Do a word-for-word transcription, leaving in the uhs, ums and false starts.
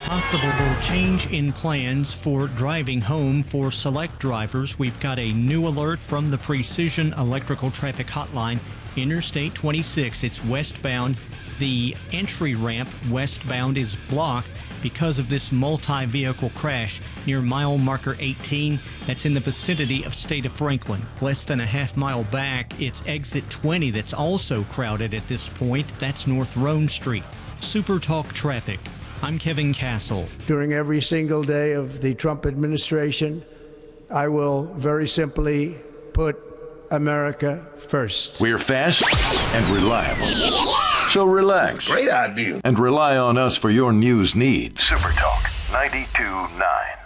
Possible change in plans for driving home for select drivers. We've got a new alert from the Precision Electrical Traffic Hotline. Interstate twenty-six, it's westbound. The entry ramp westbound is blocked because of this multi-vehicle crash near mile marker eighteen. That's in the vicinity of State of Franklin. Less than a half mile back, it's exit twenty that's also crowded at this point. That's North Rome Street. Super Talk Traffic. I'm Kevin Castle. During every single day of the Trump administration, I will very simply put America first. We're fast and reliable. So relax. Great idea. And rely on us for your news needs. Super Talk ninety-two point nine.